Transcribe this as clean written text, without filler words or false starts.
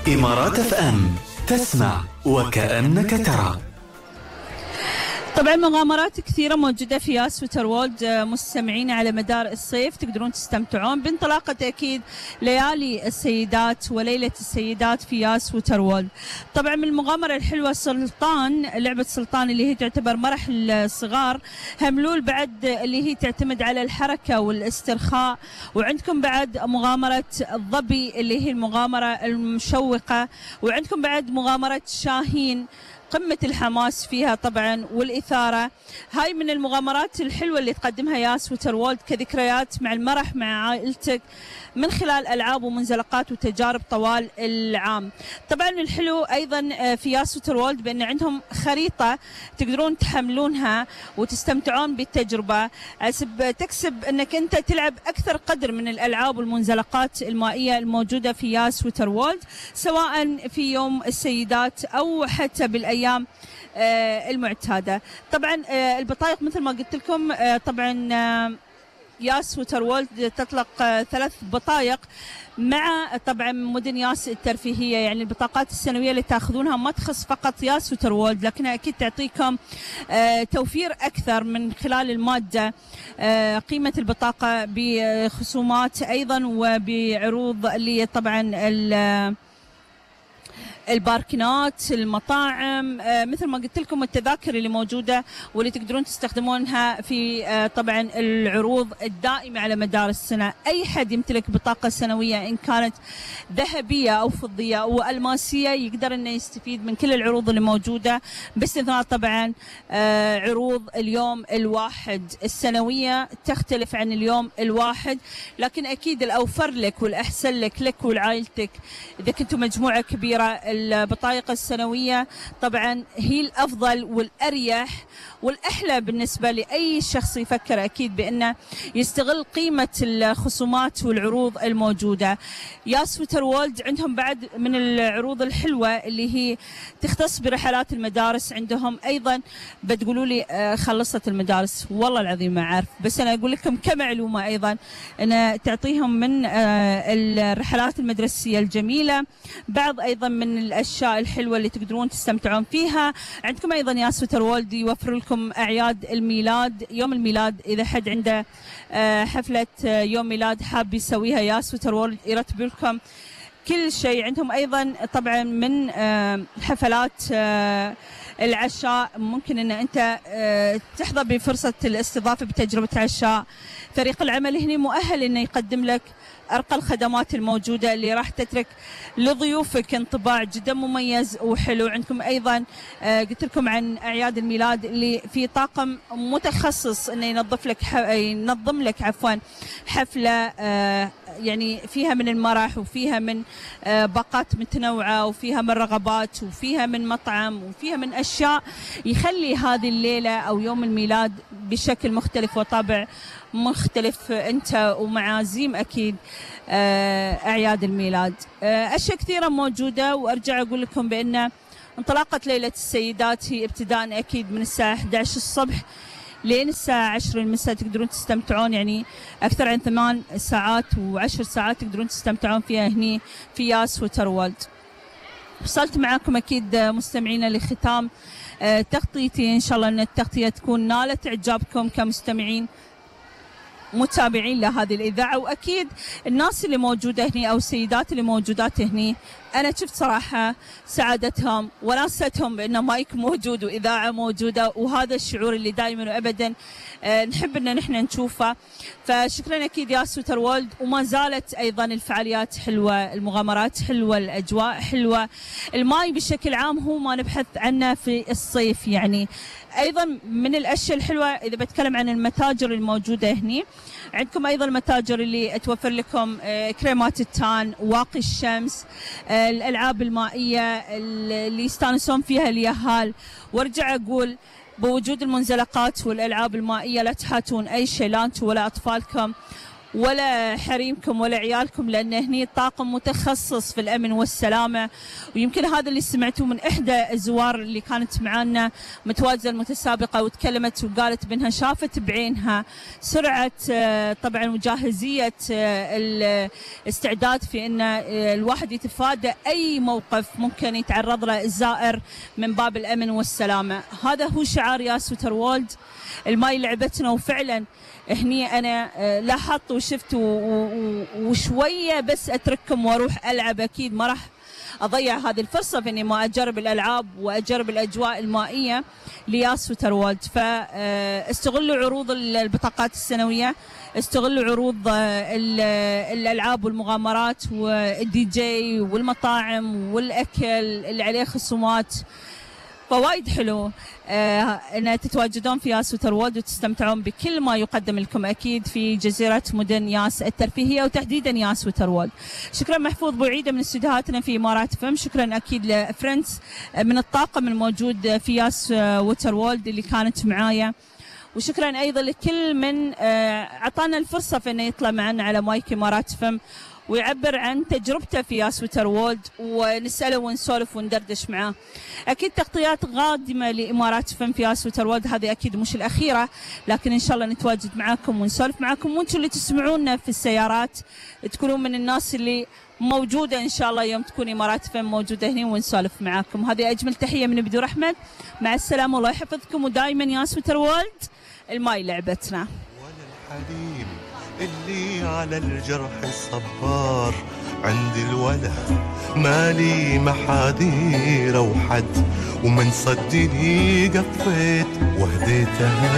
إمارات اف ام، تسمع وكأنك ترى. طبعا مغامرات كثيرة موجودة في ياس ووتر وورلد مستمعين على مدار الصيف، تقدرون تستمتعون بانطلاقة أكيد ليالي السيدات وليلة السيدات في ياس ووتر وورلد. طبعا من المغامرة الحلوة سلطان، لعبة سلطان اللي هي تعتبر مرح الصغار، هملول بعد اللي هي تعتمد على الحركة والاسترخاء، وعندكم بعد مغامرة الظبي اللي هي المغامرة المشوقة، وعندكم بعد مغامرة شاهين قمة الحماس فيها طبعا والإثارة. هاي من المغامرات الحلوة اللي تقدمها ياس ووتر وورلد كذكريات مع المرح مع عائلتك من خلال ألعاب ومنزلقات وتجارب طوال العام. طبعا الحلو أيضا في ياس ووتر وورلد بأن عندهم خريطة تقدرون تحملونها وتستمتعون بالتجربة، تكسب أنك أنت تلعب أكثر قدر من الألعاب والمنزلقات المائية الموجودة في ياس ووتر وورلد، سواء في يوم السيدات أو حتى بالأيام المعتادة. طبعا البطايق مثل ما قلت لكم، طبعا ياس ووتر وورلد تطلق 3 بطايق مع طبعا مدن ياس الترفيهية. يعني البطاقات السنوية اللي تاخذونها ما تخص فقط ياس ووتر وورلد، لكنها أكيد تعطيكم توفير أكثر من خلال المادة، قيمة البطاقة بخصومات أيضا وبعروض اللي طبعا الباركنات، المطاعم، مثل ما قلت لكم التذاكر اللي موجودة واللي تقدرون تستخدمونها في طبعا العروض الدائمة على مدار السنة. أي حد يمتلك بطاقة سنوية إن كانت ذهبية أو فضية أو ألماسية يقدر إنه يستفيد من كل العروض اللي موجودة، باستثناء طبعا عروض اليوم الواحد. السنوية تختلف عن اليوم الواحد، لكن أكيد الأوفر لك والأحسن لك ولعائلتك إذا كنتم مجموعة كبيرة. البطايق السنوية طبعا هي الأفضل والأريح والأحلى بالنسبة لأي شخص يفكر أكيد بأنه يستغل قيمة الخصومات والعروض الموجودة. ياس ووتر وورلد عندهم بعد من العروض الحلوة اللي هي تختص برحلات المدارس. عندهم أيضا بتقولوا لي خلصت المدارس، والله العظيم ما أعرف، بس أنا أقول لكم كمعلومة أيضا أن تعطيهم من الرحلات المدرسية الجميلة بعض أيضا من الأشياء الحلوة اللي تقدرون تستمتعون فيها. عندكم أيضا ياس ووتر وورلد يوفر لكم أعياد الميلاد، يوم الميلاد إذا حد عنده حفلة يوم ميلاد حاب يسويها ياس ووتر وورلد يرتب لكم كل شيء. عندهم أيضا طبعا من حفلات العشاء، ممكن أن أنت تحظى بفرصة الاستضافة بتجربة عشاء. فريق العمل هنا مؤهل أنه يقدم لك أرقى الخدمات الموجودة اللي راح تترك لضيوفك انطباع جدا مميز وحلو. عندكم أيضا قلت لكم عن أعياد الميلاد اللي في طاقم متخصص أنه ينظم لك حفلة يعني فيها من المرح وفيها من باقات متنوعة وفيها من رغبات وفيها من مطعم وفيها من أشياء يخلي هذه الليلة أو يوم الميلاد بشكل مختلف وطابع مختلف أنت ومعازيم أكيد أعياد الميلاد. أشياء كثيرة موجودة، وأرجع أقول لكم بأن انطلاقة ليلة السيدات هي ابتداء أكيد من الساعة 11 الصبح لين الساعة 10 المساء. تقدرون تستمتعون يعني أكثر عن 8 ساعات و10 ساعات تقدرون تستمتعون فيها هني في ياس ووتر وورلد. وصلت معاكم أكيد مستمعين لختام تغطيتي، إن شاء الله أن التغطية تكون نالت إعجابكم كمستمعين متابعين لهذه الإذاعة. وأكيد الناس اللي موجودة هني أو السيدات اللي موجودات هني أنا شفت صراحة سعادتهم وناستهم بأن مايك موجود وإذاعة موجودة، وهذا الشعور اللي دائما وأبدا نحب أن نحن نشوفه. فشكرا أكيد ياس ووتر وورلد. وما زالت أيضا الفعاليات حلوة، المغامرات حلوة، الأجواء حلوة. الماي بشكل عام هو ما نبحث عنه في الصيف. يعني أيضا من الأشياء الحلوة إذا بتكلم عن المتاجر الموجودة هني، عندكم أيضا المتاجر اللي توفر لكم كريمات التان، واقي الشمس، الألعاب المائية اللي يستانسون فيها اليهال. وارجع أقول بوجود المنزلقات والألعاب المائية لا تحاتون أي شيء لا أنتم ولا أطفالكم ولا حريمكم ولا عيالكم، لأن هني طاقم متخصص في الأمن والسلامة. ويمكن هذا اللي سمعتوه من إحدى الزوار اللي كانت معانا متواجدة المتسابقة، وتكلمت وقالت بأنها شافت بعينها سرعة طبعا وجاهزية الاستعداد في أن الواحد يتفادى أي موقف ممكن يتعرض له الزائر من باب الأمن والسلامة. هذا هو شعار ياس ووترولد، الماي لعبتنا. وفعلا هني أنا لاحظت وشفت وشوية بس أترككم وأروح ألعب. أكيد ما راح أضيع هذه الفرصة في إني ما أجرب الألعاب وأجرب الأجواء المائية لياس ووترولد. فاستغلوا عروض البطاقات السنوية، استغلوا عروض الألعاب والمغامرات والدي جي والمطاعم والأكل اللي عليه خصومات. فوايد حلو ان تتواجدون في ياس ووترولد وتستمتعون بكل ما يقدم لكم اكيد في جزيره مدن ياس الترفيهيه وتحديدا ياس ووترولد. شكرا محفوظ بوعيده من استديوهاتنا في امارات فم، شكرا اكيد لفريندز من الطاقم الموجود في ياس ووترولد اللي كانت معايا، وشكرا ايضا لكل من اعطانا الفرصه في انه يطلع معنا على مايك امارات فم ويعبر عن تجربته في ياس ووترولد، ونسأله ونسولف وندردش معاه. أكيد تغطيات قادمة لإمارات فم في ياس ووترولد، هذه أكيد مش الأخيرة، لكن إن شاء الله نتواجد معاكم ونسولف معاكم، وأنتم اللي تسمعونا في السيارات تكونون من الناس اللي موجودة إن شاء الله يوم تكون إمارات فم موجودة هنا ونسولف معاكم. هذه أجمل تحية من بدور أحمد، مع السلامة والله يحفظكم، ودائما ياس ووترولد الماي لعبتنا. الحليم اللي على الجرح صبار، عند الولا مالي محاذير وحد، ومن صدني قفيت وهديتها